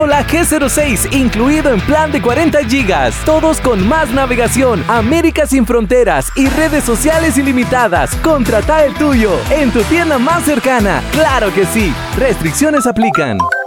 La G06, incluido en plan de 40 GB, todos con más navegación, América sin fronteras y redes sociales ilimitadas. Contrata el tuyo en tu tienda más cercana. ¡Claro que sí! Restricciones aplican.